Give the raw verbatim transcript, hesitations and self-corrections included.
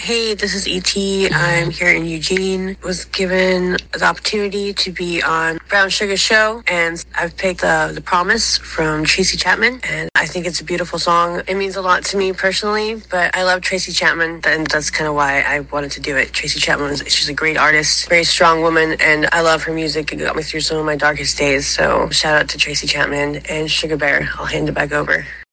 Hey, this is E T. I'm here in Eugene. Was given the opportunity to be on Brown Sugar Show, and I've picked uh, The Promise from Tracy Chapman, and I think it's a beautiful song. It means a lot to me personally, but I love Tracy Chapman, and that's kind of why I wanted to do it. Tracy Chapman, is, she's a great artist, very strong woman, and I love her music. It got me through some of my darkest days, so shout out to Tracy Chapman and Sugar Bear. I'll hand it back over.